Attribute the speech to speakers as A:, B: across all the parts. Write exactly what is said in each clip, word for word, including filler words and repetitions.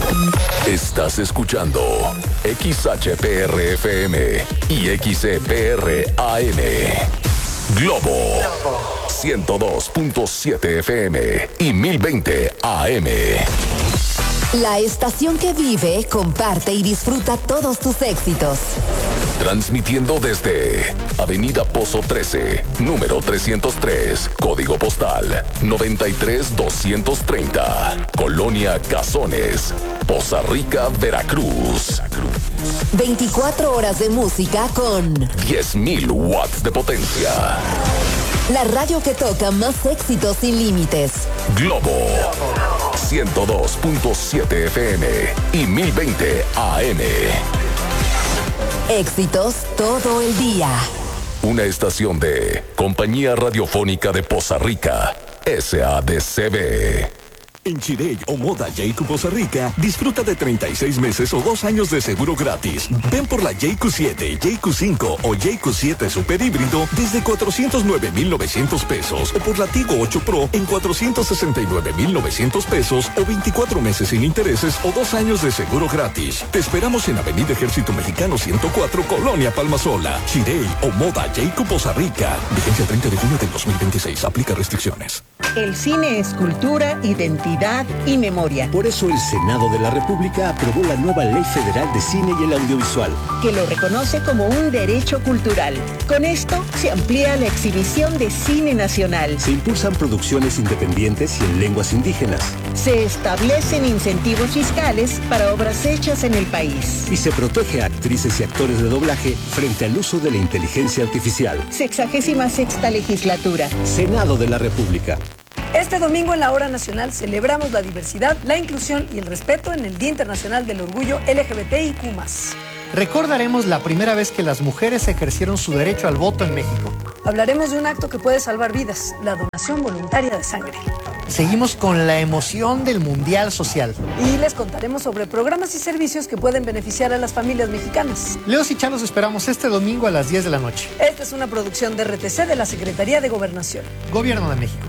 A: Estás escuchando X H P R F M y X E P R A M. Globo ciento dos punto siete F M y mil veinte A M.
B: La estación que vive, comparte y disfruta todos tus éxitos.
A: Transmitiendo desde Avenida Pozo trece, número trescientos tres, código postal noventa y tres doscientos treinta, Colonia Cazones, Poza Rica, Veracruz.
B: veinticuatro horas de música con
A: diez mil watts de potencia.
B: La radio que toca más éxitos sin límites.
A: Globo ciento dos punto siete F M y mil veinte A M.
B: Éxitos todo el día.
A: Una estación de Compañía Radiofónica de Poza Rica, S A D C B.
C: En Chirey o Moda Jayco Poza Rica, disfruta de treinta y seis meses o dos años de seguro gratis. Ven por la Jayco siete, Jayco cinco o Jayco siete Super Híbrido desde cuatrocientos nueve mil novecientos pesos o por la Tigo ocho Pro en cuatrocientos sesenta y nueve mil novecientos pesos o veinticuatro meses sin intereses o dos años de seguro gratis. Te esperamos en Avenida Ejército Mexicano ciento cuatro, Colonia Palmasola. Chirey o Moda Jayco Poza Rica. Vigencia treinta de junio del dos mil veintiséis. Aplica restricciones.
D: El cine es cultura, identidad y memoria.
E: Por eso el Senado de la República aprobó la nueva Ley Federal de Cine y el Audiovisual,
D: que lo reconoce como un derecho cultural. Con esto se amplía la exhibición de cine nacional.
E: Se impulsan producciones independientes y en lenguas indígenas.
D: Se establecen incentivos fiscales para obras hechas en el país.
E: Y se protege a actrices y actores de doblaje frente al uso de la inteligencia artificial.
D: Sexagésima sexta legislatura.
E: Senado de la República.
F: Este domingo en la Hora Nacional celebramos la diversidad, la inclusión y el respeto en el Día Internacional del Orgullo L G B T I Q más.
G: Recordaremos la primera vez que las mujeres ejercieron su derecho al voto en México.
F: Hablaremos de un acto que puede salvar vidas, la donación voluntaria de sangre.
G: Seguimos con la emoción del Mundial Social.
F: Y les contaremos sobre programas y servicios que pueden beneficiar a las familias mexicanas.
G: Leos y Chá los esperamos este domingo a las diez de la noche.
F: Esta es una producción de R T C de la Secretaría de Gobernación.
G: Gobierno de México.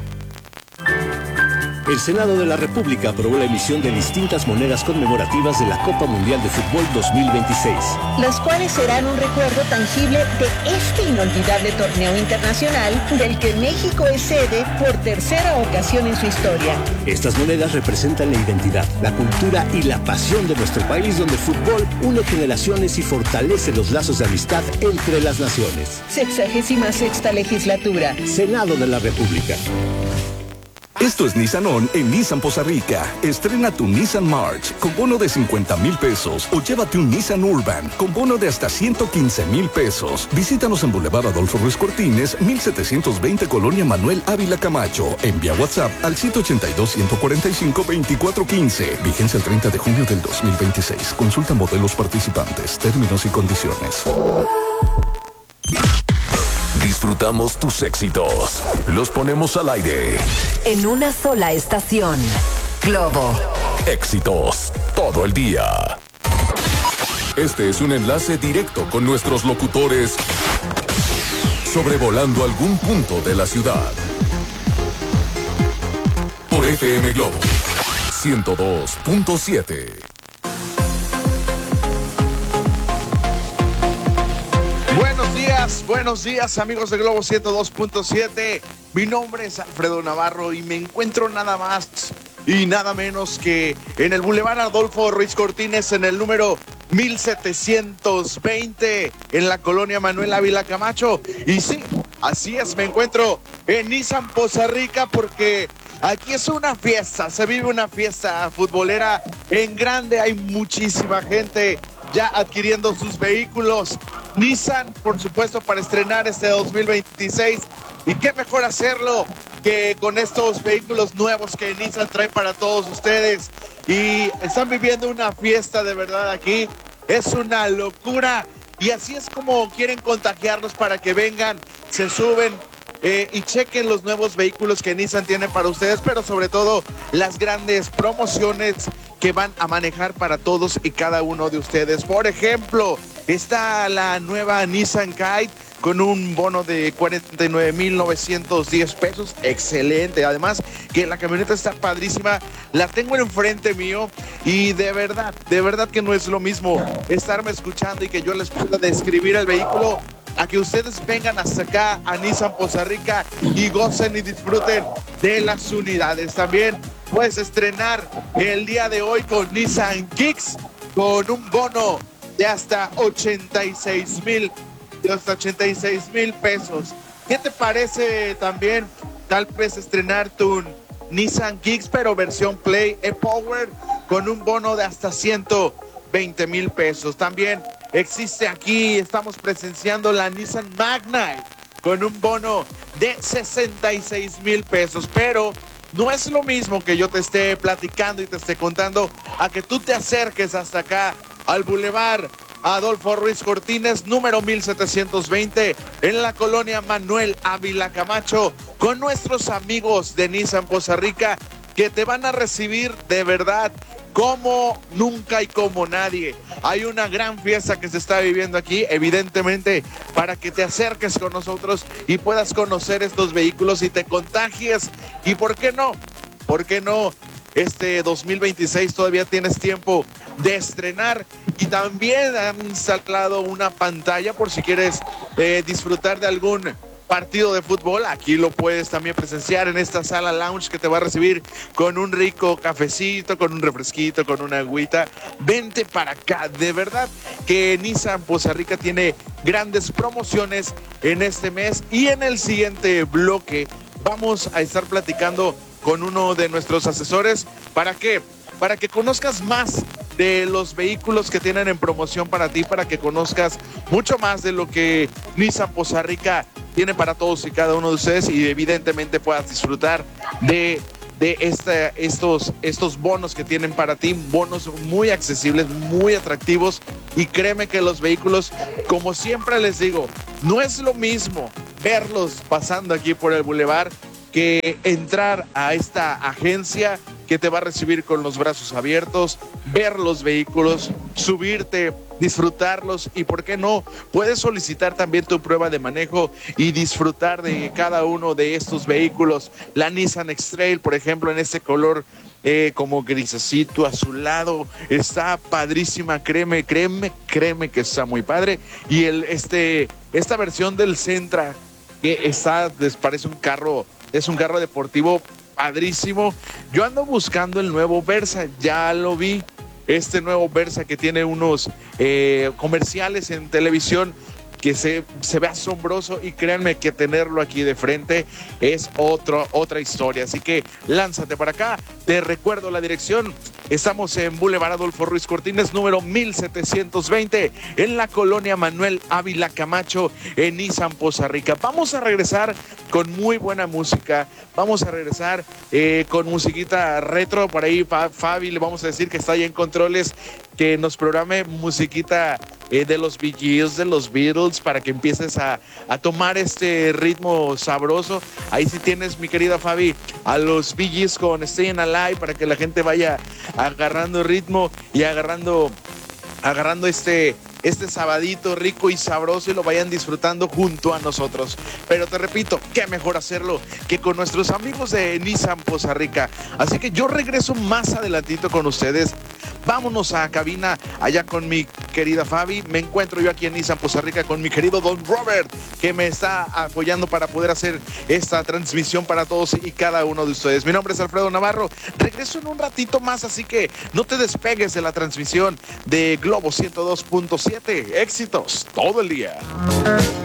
E: El Senado de la República aprobó la emisión de distintas monedas conmemorativas de la Copa Mundial de Fútbol dos mil veintiséis.
D: Las cuales serán un recuerdo tangible de este inolvidable torneo internacional del que México es sede por tercera ocasión en su historia.
E: Estas monedas representan la identidad, la cultura y la pasión de nuestro país, donde el fútbol une generaciones y fortalece los lazos de amistad entre las naciones.
D: Sexagésima sexta legislatura.
E: Senado de la República.
C: Esto es Nissan On en Nissan Poza Rica. Estrena tu Nissan March con bono de cincuenta mil pesos o llévate un Nissan Urban con bono de hasta ciento quince mil pesos. Visítanos en Boulevard Adolfo Ruiz Cortines, mil setecientos veinte, Colonia Manuel Ávila Camacho. Envía WhatsApp al ciento ochenta y dos, ciento cuarenta y cinco, veinticuatro quince. Vigencia el treinta de junio del dos mil veintiséis. Consulta modelos participantes, términos y condiciones.
A: Disfrutamos tus éxitos. Los ponemos al aire.
B: En una sola estación. Globo.
A: Éxitos todo el día. Este es un enlace directo con nuestros locutores sobrevolando algún punto de la ciudad. Por F M Globo ciento dos punto siete.
H: Buenos días, buenos días amigos de Globo ciento dos punto siete. Mi nombre es Alfredo Navarro y me encuentro nada más y nada menos que en el Boulevard Adolfo Ruiz Cortines, en el número mil setecientos veinte, en la Colonia Manuel Ávila Camacho. Y sí, así es, me encuentro en Nissan Poza Rica porque aquí es una fiesta, se vive una fiesta futbolera en grande. Hay muchísima gente ya adquiriendo sus vehículos Nissan, por supuesto, para estrenar este dos mil veintiséis. Y qué mejor hacerlo que con estos vehículos nuevos que Nissan trae para todos ustedes. Y están viviendo una fiesta de verdad aquí. Es una locura. Y así es como quieren contagiarlos para que vengan, se suben eh, y chequen los nuevos vehículos que Nissan tiene para ustedes, pero sobre todo las grandes promociones que van a manejar para todos y cada uno de ustedes. Por ejemplo, está la nueva Nissan Kite con un bono de cuarenta y nueve mil novecientos diez pesos. Excelente. Además que la camioneta está padrísima. La tengo enfrente mío. Y de verdad, de verdad que no es lo mismo estarme escuchando y que yo les pueda describir el vehículo a que ustedes vengan hasta acá a Nissan Poza Rica y gocen y disfruten de las unidades. También puedes estrenar el día de hoy con Nissan Kicks con un bono de hasta ochenta y seis mil, de hasta ochenta y seis mil pesos. ¿Qué te parece también tal vez estrenar tu Nissan Kicks pero versión Play e-Power con un bono de hasta ciento veinte mil pesos? También existe aquí, estamos presenciando la Nissan Magnite con un bono de sesenta y seis mil pesos, pero no es lo mismo que yo te esté platicando y te esté contando a que tú te acerques hasta acá al Boulevard Adolfo Ruiz Cortines, número mil setecientos veinte, en la colonia Manuel Ávila Camacho, con nuestros amigos de Nissan Poza Rica, que te van a recibir de verdad como nunca y como nadie. Hay una gran fiesta que se está viviendo aquí, evidentemente, para que te acerques con nosotros y puedas conocer estos vehículos y te contagies. ¿Y por qué no? ¿Por qué no? Este dos mil veintiséis todavía tienes tiempo de estrenar, y también han instalado una pantalla por si quieres eh, disfrutar de algún partido de fútbol. Aquí lo puedes también presenciar en esta sala lounge que te va a recibir con un rico cafecito, con un refresquito, con una agüita. Vente para acá, de verdad que Nissan Poza Rica tiene grandes promociones en este mes, y en el siguiente bloque vamos a estar platicando con uno de nuestros asesores. ¿Para qué? Para que conozcas más de los vehículos que tienen en promoción para ti, para que conozcas mucho más de lo que Nissan Poza Rica tiene para todos y cada uno de ustedes, y evidentemente puedas disfrutar de, de esta, estos, estos bonos que tienen para ti, bonos muy accesibles, muy atractivos. Y créeme que los vehículos, como siempre les digo, no es lo mismo verlos pasando aquí por el bulevar que entrar a esta agencia que te va a recibir con los brazos abiertos, ver los vehículos, subirte, disfrutarlos, y por qué no, puedes solicitar también tu prueba de manejo y disfrutar de cada uno de estos vehículos. La Nissan X-Trail, por ejemplo, en este color eh, como grisecito, azulado, está padrísima, créeme, créeme, créeme que está muy padre. Y el, este, esta versión del Sentra, que está, les parece un carro, es un carro deportivo padrísimo. Yo ando buscando el nuevo Versa, ya lo vi, este nuevo Versa que tiene unos eh, comerciales en televisión que se, se ve asombroso, y créanme que tenerlo aquí de frente es otro, otra historia. Así que lánzate para acá. Te recuerdo la dirección: estamos en Boulevard Adolfo Ruiz Cortines, número mil setecientos veinte, en la colonia Manuel Ávila Camacho, en Nissan Poza Rica. Vamos a regresar con muy buena música, vamos a regresar eh, con musiquita retro. Por ahí Fabi le vamos a decir que está ahí en controles, que nos programe musiquita eh, de los Bee Gees, de los Beatles, para que empieces a, a tomar este ritmo sabroso. Ahí sí tienes, mi querida Fabi, a los Bee Gees con Stayin' Alive, para que la gente vaya agarrando ritmo y agarrando, agarrando este... este sabadito rico y sabroso, y lo vayan disfrutando junto a nosotros. Pero te repito, qué mejor hacerlo que con nuestros amigos de Nissan Poza Rica. Así que yo regreso más adelantito con ustedes. Vámonos a cabina allá con mi querida Fabi. Me encuentro yo aquí en Nissan Poza Rica con mi querido Don Robert, que me está apoyando para poder hacer esta transmisión para todos y cada uno de ustedes. Mi nombre es Alfredo Navarro. Regreso en un ratito más, así que no te despegues de la transmisión de Globo ciento dos punto siete. Éxitos todo el día.